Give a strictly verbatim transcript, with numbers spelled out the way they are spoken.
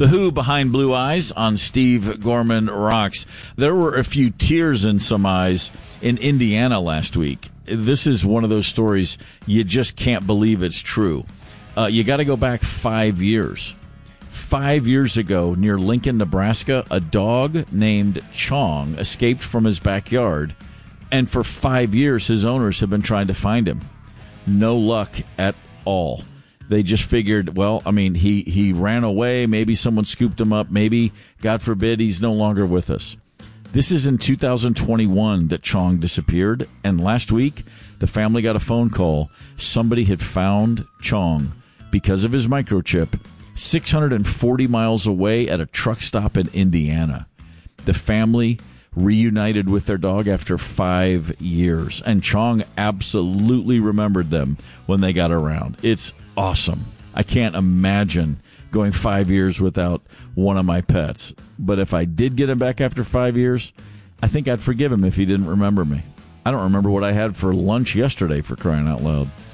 The Who behind Blue Eyes on Steve Gorman Rocks. There were a few tears in some eyes in Indiana last week. This is one of those stories you just can't believe it's true. Uh, you got to go back five years. Five years ago, near Lincoln, Nebraska, a dog named Chong escaped from his backyard, and for five years, his owners have been trying to find him. No luck at all. They just figured, well, I mean, he, he ran away. Maybe someone scooped him up. Maybe, God forbid, he's no longer with us. This is in two thousand twenty-one that Chong disappeared, and last week, the family got a phone call. Somebody had found Chong because of his microchip six hundred forty miles away at a truck stop in Indiana. The family reunited with their dog after five years, and Chong absolutely remembered them when they got around. It's awesome. I can't imagine going five years without one of my pets. But if I did get him back after five years, I think I'd forgive him if he didn't remember me. I don't remember what I had for lunch yesterday, for crying out loud.